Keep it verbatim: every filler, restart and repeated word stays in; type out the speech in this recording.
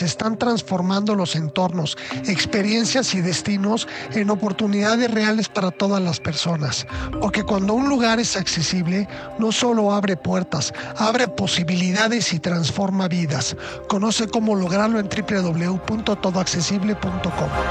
están transformando los entornos, experiencias y destinos en oportunidades reales para todas las personas. Porque cuando un lugar es accesible, no solo abre puertas, abre posibilidades y transforma vidas. Conoce cómo lograrlo en doble u doble u doble u punto todo accesible punto com.